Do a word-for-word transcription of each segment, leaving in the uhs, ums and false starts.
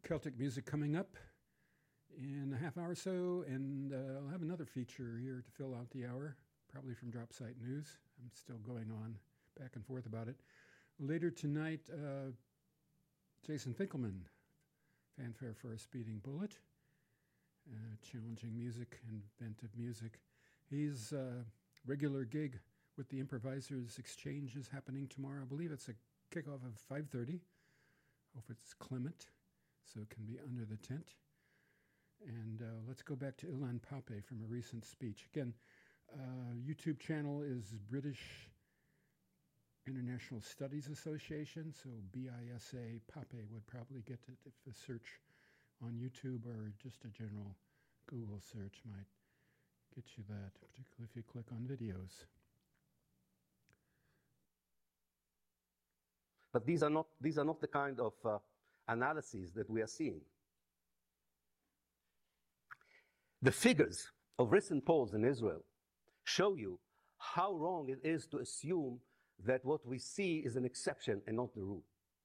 Celtic music coming up in a half hour or so, and uh, I'll have another feature here to fill out the hour, probably from Drop Site News. I'm still going on back and forth about it. Later tonight, uh, Jason Finkelman, Fanfare for a Speeding Bullet, uh, challenging music, inventive music. He's a uh, regular gig with the Improvisers Exchange is happening tomorrow. I believe it's a kickoff of five thirty. Hope it's clement, so it can be under the tent. And uh, let's go back to Ilan Pappé from a recent speech. Again, uh, YouTube channel is British International Studies Association, so B I S A Pappé would probably get it if a search on YouTube or just a general Google search might get you that, particularly if you click on videos. But these are not, these are not the kind of uh, analyses that we are seeing. The figures of recent polls in Israel show you how wrong it is to assume that what we see is an exception and not the rule.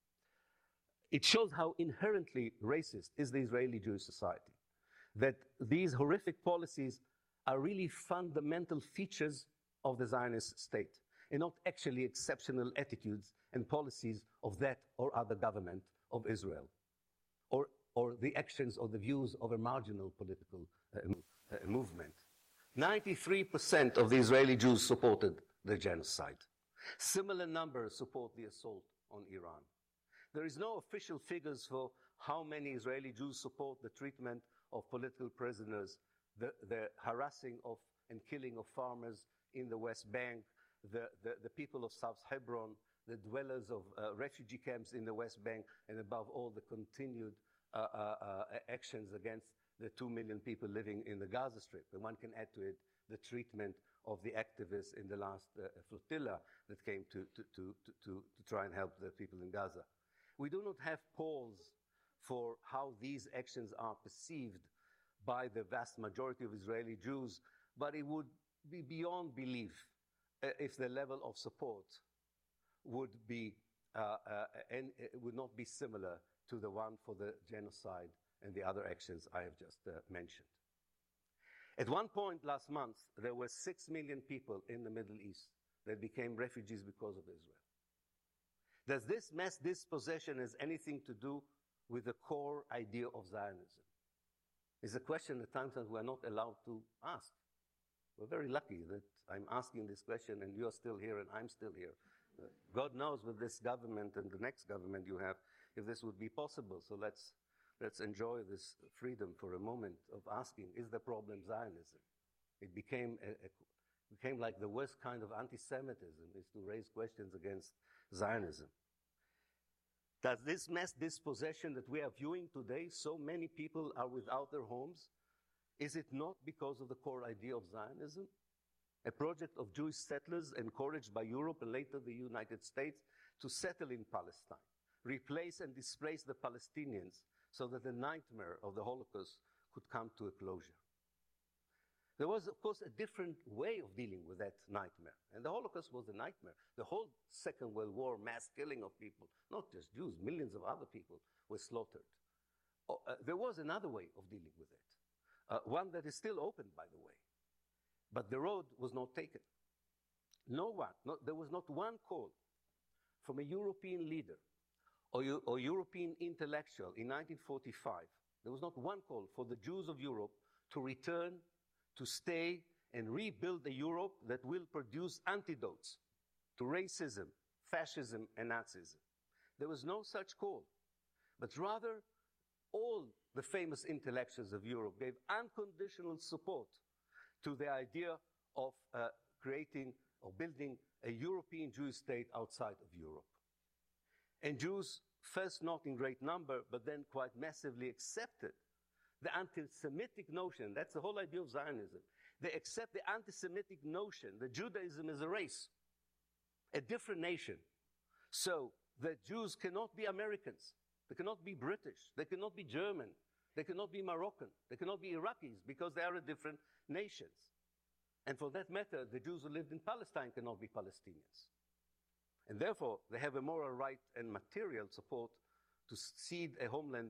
It shows how inherently racist is the Israeli Jewish society, that these horrific policies are really fundamental features of the Zionist state, and not actually exceptional attitudes and policies of that or other government of Israel, or, or the actions or the views of a marginal political uh, uh, movement. ninety-three percent of the Israeli Jews supported the genocide. Similar numbers support the assault on Iran. There is no official figures for how many Israeli Jews support the treatment of political prisoners, the, the harassing of and killing of farmers in the West Bank, the, the, the people of South Hebron, the dwellers of uh, refugee camps in the West Bank, and above all, the continued uh, uh, uh, actions against the two million people living in the Gaza Strip. And one can add to it the treatment of the activists in the last uh, flotilla that came to, to, to, to, to try and help the people in Gaza. We do not have polls for how these actions are perceived by the vast majority of Israeli Jews, but it would be beyond belief uh, if the level of support would be uh, uh, and it would not be similar to the one for the genocide and the other actions I have just uh, mentioned. At one point last month, there were six million people in the Middle East that became refugees because of Israel. Does this mass dispossession has anything to do with the core idea of Zionism? It's a question at times that we're not allowed to ask. We're very lucky that I'm asking this question and you're still here and I'm still here. Uh, God knows with this government and the next government you have, if this would be possible. So let's, let's enjoy this freedom for a moment of asking, is the problem Zionism? It became, a, a, became like the worst kind of anti-Semitism, is to raise questions against Zionism. Does this mass dispossession that we are viewing today, so many people are without their homes, is it not because of the core idea of Zionism? A project of Jewish settlers encouraged by Europe and later the United States to settle in Palestine, replace and displace the Palestinians so that the nightmare of the Holocaust could come to a closure. There was, of course, a different way of dealing with that nightmare. And the Holocaust was a nightmare. The whole Second World War, mass killing of people, not just Jews, millions of other people were slaughtered. Oh, uh, there was another way of dealing with it, uh, one that is still open, by the way. But the road was not taken. No one, not, there was not one call from a European leader or, or European intellectual in nineteen forty-five. There was not one call for the Jews of Europe to return, to stay, and rebuild a Europe that will produce antidotes to racism, fascism, and Nazism. There was no such call, but rather all the famous intellectuals of Europe gave unconditional support to the idea of uh, creating or building a European Jewish state outside of Europe. And Jews, first not in great number, but then quite massively accepted the anti-Semitic notion. That's the whole idea of Zionism. They accept the anti-Semitic notion that Judaism is a race, a different nation. So the Jews cannot be Americans. They cannot be British. They cannot be German. They cannot be Moroccan. They cannot be Iraqis because they are a different nations. And for that matter, the Jews who lived in Palestine cannot be Palestinians. And therefore, they have a moral right and material support to cede a homeland